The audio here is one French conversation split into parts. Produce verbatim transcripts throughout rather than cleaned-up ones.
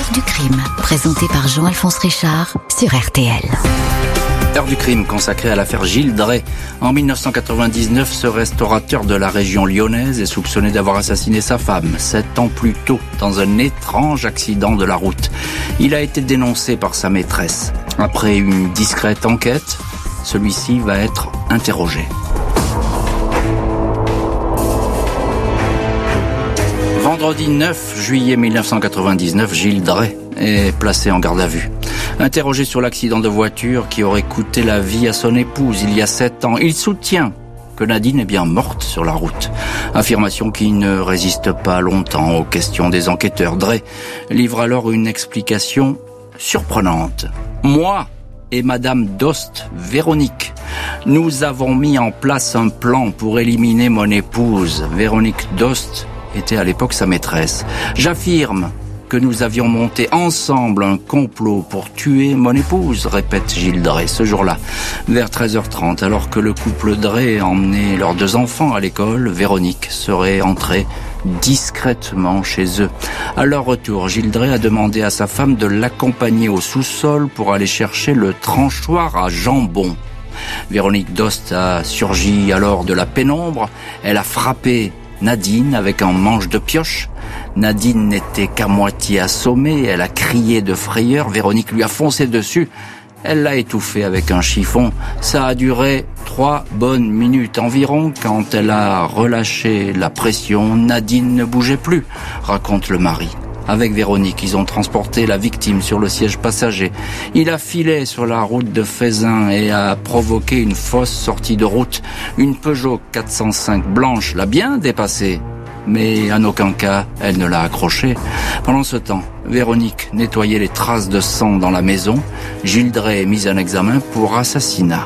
L'heure du crime, présentée par Jean-Alphonse Richard sur R T L. L'heure du crime consacrée à l'affaire Gilles Drey. En mille neuf cent quatre-vingt-dix-neuf, ce restaurateur de la région lyonnaise est soupçonné d'avoir assassiné sa femme, sept ans plus tôt, dans un étrange accident de la route. Il a été dénoncé par sa maîtresse. Après une discrète enquête, celui-ci va être interrogé. Vendredi neuf juillet mille neuf cent quatre-vingt-dix-neuf, Gilles Drey est placé en garde à vue. Interrogé sur l'accident de voiture qui aurait coûté la vie à son épouse il y a sept ans, il soutient que Nadine est bien morte sur la route. Affirmation qui ne résiste pas longtemps aux questions des enquêteurs. Drey livre alors une explication surprenante. Moi et Madame Dost, Véronique, nous avons mis en place un plan pour éliminer mon épouse. Véronique Dost était à l'époque sa maîtresse. J'affirme que nous avions monté ensemble un complot pour tuer mon épouse, répète Gilles Drey ce jour-là, vers treize heures trente, alors que le couple Drey emmenait leurs deux enfants à l'école. Véronique serait entrée discrètement chez eux. À leur retour, Gilles Drey a demandé à sa femme de l'accompagner au sous-sol pour aller chercher le tranchoir à jambon. Véronique Dost a surgi alors de la pénombre. Elle a frappé Nadine avec un manche de pioche. Nadine n'était qu'à moitié assommée, elle a crié de frayeur, Véronique lui a foncé dessus, elle l'a étouffée avec un chiffon. Ça a duré trois bonnes minutes environ. Quand elle a relâché la pression, Nadine ne bougeait plus, raconte le mari. Avec Véronique, ils ont transporté la victime sur le siège passager. Il a filé sur la route de Faisin et a provoqué une fausse sortie de route. Une Peugeot quatre cent cinq blanche l'a bien dépassée, mais en aucun cas, elle ne l'a accroché. Pendant ce temps, Véronique nettoyait les traces de sang dans la maison. Gilles Drey est mis en examen pour assassinat.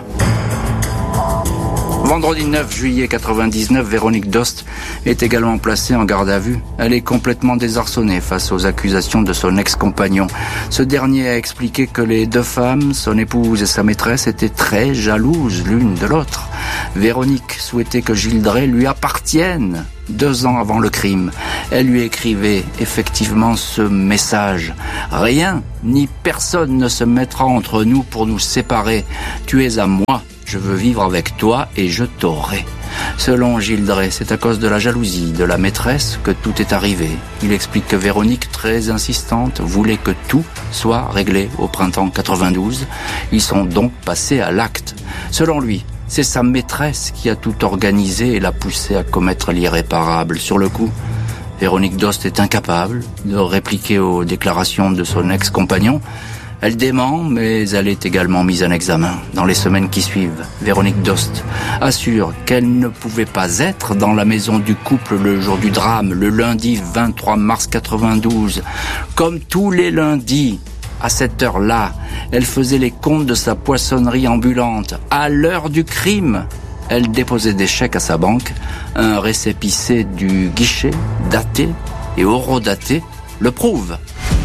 Vendredi neuf juillet quatre-vingt-dix-neuf, Véronique Dost est également placée en garde à vue. Elle est complètement désarçonnée face aux accusations de son ex-compagnon. Ce dernier a expliqué que les deux femmes, son épouse et sa maîtresse, étaient très jalouses l'une de l'autre. Véronique souhaitait que Gilles Drey lui appartienne. Deux ans avant le crime, elle lui écrivait effectivement ce message. « Rien ni personne ne se mettra entre nous pour nous séparer. Tu es à moi. Je veux vivre avec toi et je t'aurai. » Selon Gilles Drey, c'est à cause de la jalousie de la maîtresse que tout est arrivé. Il explique que Véronique, très insistante, voulait que tout soit réglé au printemps quatre-vingt-douze. Ils sont donc passés à l'acte. Selon lui, c'est sa maîtresse qui a tout organisé et l'a poussé à commettre l'irréparable. Sur le coup, Véronique Dost est incapable de répliquer aux déclarations de son ex-compagnon. Elle dément, mais elle est également mise en examen. Dans les semaines qui suivent, Véronique Dost assure qu'elle ne pouvait pas être dans la maison du couple le jour du drame, le lundi vingt-trois mars quatre-vingt-douze. Comme tous les lundis, à cette heure-là, elle faisait les comptes de sa poissonnerie ambulante. À l'heure du crime, elle déposait des chèques à sa banque. Un récépissé du guichet, daté et horodaté, le prouve.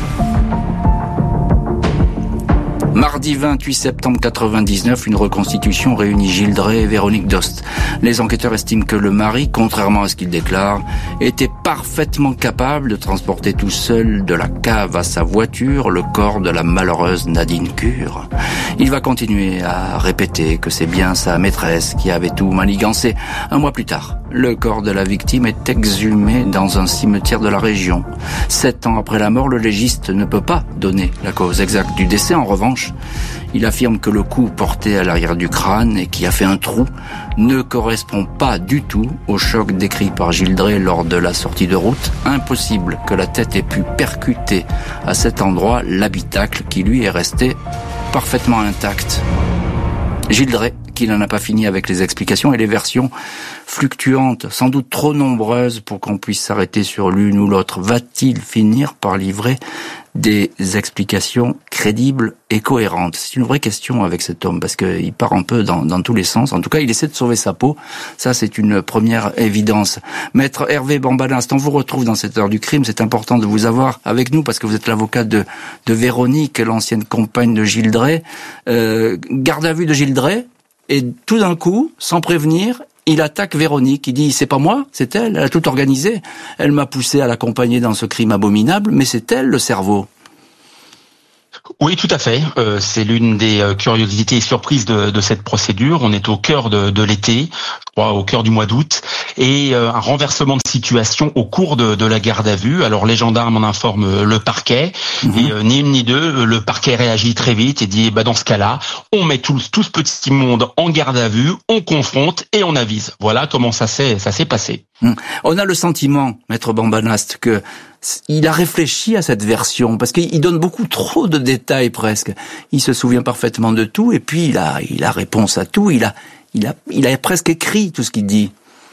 Mardi vingt-huit septembre quatre-vingt-dix-neuf, une reconstitution réunit Gilles Drey et Véronique Dost. Les enquêteurs estiment que le mari, contrairement à ce qu'il déclare, était parfaitement capable de transporter tout seul de la cave à sa voiture le corps de la malheureuse Nadine Cure. Il va continuer à répéter que c'est bien sa maîtresse qui avait tout manigancé. Un mois plus tard, le corps de la victime est exhumé dans un cimetière de la région. Sept ans après la mort, le légiste ne peut pas donner la cause exacte du décès. En revanche, il affirme que le coup porté à l'arrière du crâne et qui a fait un trou ne correspond pas du tout au choc décrit par Gilles Drey lors de la sortie de route. Impossible que la tête ait pu percuter à cet endroit l'habitacle qui lui est resté parfaitement intact. Gilles Drey, qui n'en a pas fini avec les explications et les versions fluctuantes, sans doute trop nombreuses pour qu'on puisse s'arrêter sur l'une ou l'autre. Va-t-il finir par livrer des explications crédibles et cohérentes? C'est une vraie question avec cet homme, parce qu'il part un peu dans, dans tous les sens. En tout cas, il essaie de sauver sa peau. Ça, c'est une première évidence. Maître Hervé Bambalast, on vous retrouve dans cette heure du crime. C'est important de vous avoir avec nous, parce que vous êtes l'avocat de, de Véronique, l'ancienne compagne de Gilles Drey. Euh, garde à vue de Gilles Drey, et tout d'un coup, sans prévenir, il attaque Véronique. Il dit, c'est pas moi, c'est elle, elle a tout organisé. Elle m'a poussé à l'accompagner dans ce crime abominable, mais c'est elle le cerveau. Oui, tout à fait. Euh, c'est l'une des euh, curiosités et surprises de, de cette procédure. On est au cœur de, de l'été, je crois au cœur du mois d'août, et euh, un renversement de situation au cours de, de la garde à vue. Alors les gendarmes en informent le parquet, mmh. et euh, ni une ni deux, le parquet réagit très vite et dit bah dans ce cas-là, on met tout, tout ce petit monde en garde à vue, on confronte et on avise. Voilà comment ça s'est ça s'est passé. Mmh. On a le sentiment, maître Bambanast, que il a réfléchi à cette version parce qu'il donne beaucoup trop de détails presque. Il se souvient parfaitement de tout et puis il a il a réponse à tout. Il a il a il a presque écrit tout ce qu'il dit.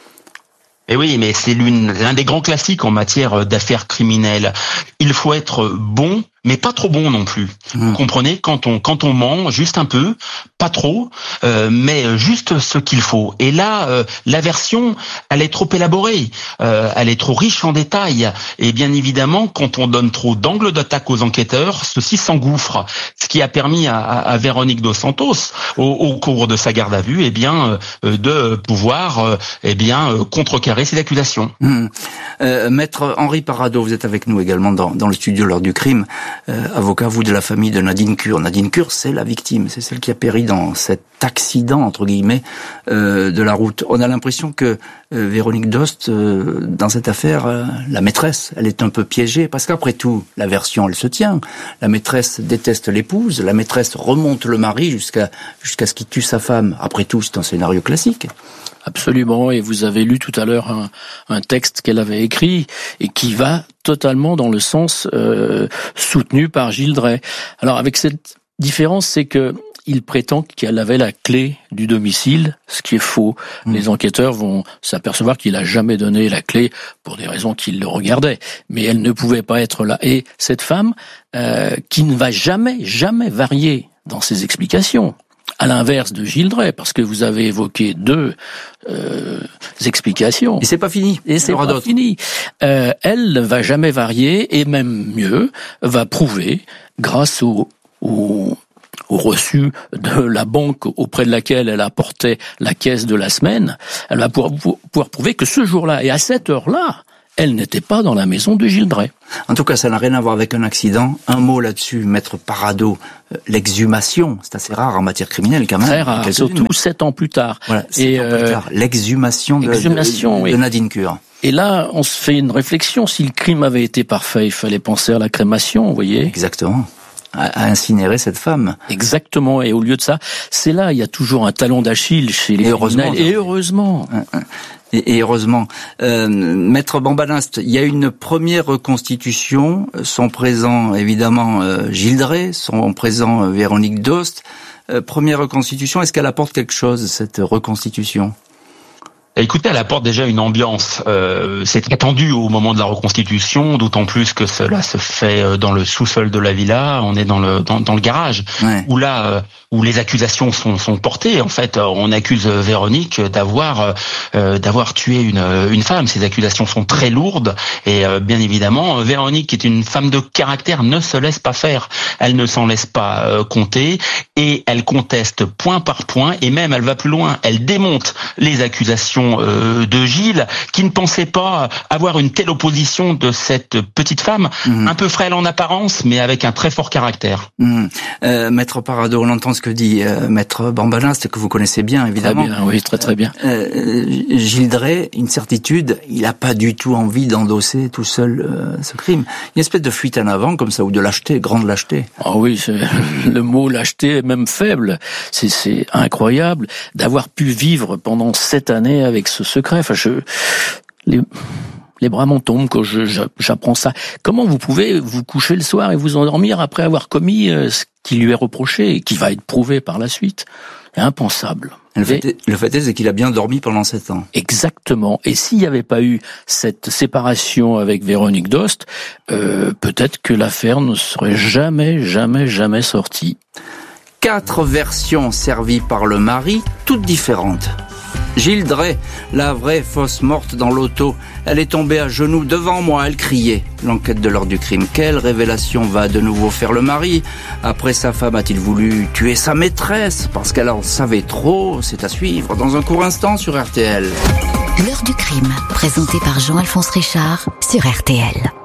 Et oui, mais c'est l'une l'un des grands classiques en matière d'affaires criminelles. Il faut être bon, mais pas trop bon non plus. Mmh. Vous comprenez, quand on quand on ment, juste un peu, pas trop, euh, mais juste ce qu'il faut. Et là, euh, la version, elle est trop élaborée, euh, elle est trop riche en détails. Et bien évidemment, quand on donne trop d'angles d'attaque aux enquêteurs, ceux-ci s'engouffrent. Ce qui a permis à, à Véronique dos Santos, au, au cours de sa garde à vue, eh bien, euh, de pouvoir, euh, eh bien, euh, contrecarrer ces accusations. Mmh. Euh, Maître Henri Parado, vous êtes avec nous également dans, dans le studio lors du crime. Euh, avocat, vous, de la famille de Nadine Cure. Nadine Cure, c'est la victime, c'est celle qui a péri dans cet accident, entre guillemets, euh, de la route. On a l'impression que euh, Véronique Dost, euh, dans cette affaire, euh, la maîtresse, elle est un peu piégée, parce qu'après tout, la version, elle se tient. La maîtresse déteste l'épouse, la maîtresse remonte le mari jusqu'à jusqu'à ce qu'il tue sa femme. Après tout, c'est un scénario classique. Absolument, et vous avez lu tout à l'heure un, un texte qu'elle avait écrit et qui va totalement dans le sens euh, soutenu par Gilles Drey. Alors avec cette différence, c'est que il prétend qu'elle avait la clé du domicile, ce qui est faux. Mmh. Les enquêteurs vont s'apercevoir qu'il a jamais donné la clé pour des raisons qu'ils le regardaient. Mais elle ne pouvait pas être là. Et cette femme, euh, qui ne va jamais, jamais varier dans ses explications, à l'inverse de Gilles Drey, parce que vous avez évoqué deux euh, explications. Et c'est pas fini. Et c'est pas fini. Euh, elle ne va jamais varier, et même mieux, va prouver, grâce au, au, au reçu de la banque auprès de laquelle elle apportait la caisse de la semaine, elle va pouvoir, pouvoir prouver que ce jour-là, et à cette heure-là, elle n'était pas dans la maison de Gilles Drey. En tout cas, ça n'a rien à voir avec un accident. Un mot là-dessus, maître Parado, euh, l'exhumation, c'est assez rare en matière criminelle quand même. Très rare, surtout mais... sept ans plus tard. Voilà, sept et ans euh, plus tard, l'exhumation de, exhumation, de, oui. de Nadine Cure. Et là, on se fait une réflexion. Si le crime avait été parfait, il fallait penser à la crémation, vous voyez. Exactement. À incinérer cette femme. Exactement. Et au lieu de ça, c'est là, il y a toujours un talon d'Achille chez les criminels. Et heureusement. Et, et heureusement. Euh, Maître Bambanast, il y a une première reconstitution. Sont présents, évidemment, euh, Gilles Drey, sont présents euh, Véronique Dost. Euh, première reconstitution, est-ce qu'elle apporte quelque chose, cette reconstitution ? Écoutez, elle apporte déjà une ambiance. Euh, c'est très tendu au moment de la reconstitution, d'autant plus que cela se fait dans le sous-sol de la villa. On est dans le dans, dans le garage, ouais. où là euh, où les accusations sont sont portées. En fait, on accuse Véronique d'avoir euh, d'avoir tué une une femme. Ces accusations sont très lourdes et euh, bien évidemment, Véronique, qui est une femme de caractère, ne se laisse pas faire. Elle ne s'en laisse pas euh, compter et elle conteste point par point et même elle va plus loin. Elle démonte les accusations de Gilles, qui ne pensait pas avoir une telle opposition de cette petite femme, mmh. un peu frêle en apparence, mais avec un très fort caractère. Mmh. Euh, Maître Parado, on entend ce que dit euh, Maître Bambanast, que vous connaissez bien, évidemment. Très bien, oui, très très bien. Euh, Gilles Drey, une certitude, il n'a pas du tout envie d'endosser tout seul euh, ce crime. Une espèce de fuite en avant, comme ça, ou de lâcheté, grande lâcheté. Ah oh oui, c'est, le mot lâcheté est même faible. C'est, c'est incroyable d'avoir pu vivre pendant sept années avec avec ce secret. Enfin, je, les, les bras m'en tombent quand je, j'apprends ça. Comment vous pouvez vous coucher le soir et vous endormir après avoir commis ce qui lui est reproché et qui va être prouvé par la suite? C'est impensable. Le fait, est, le fait est, c'est qu'il a bien dormi pendant sept ans. Exactement. Et s'il n'y avait pas eu cette séparation avec Véronique Dost, euh, peut-être que l'affaire ne serait jamais, jamais, jamais sortie. Quatre versions servies par le mari, toutes différentes. Gilles Drey, la vraie fausse morte dans l'auto. Elle est tombée à genoux devant moi, elle criait. L'enquête de l'heure du crime. Quelle révélation va de nouveau faire le mari? Après sa femme a-t-il voulu tuer sa maîtresse parce qu'elle en savait trop? C'est à suivre dans un court instant sur R T L. L'heure du crime, présenté par Jean-Alphonse Richard sur R T L.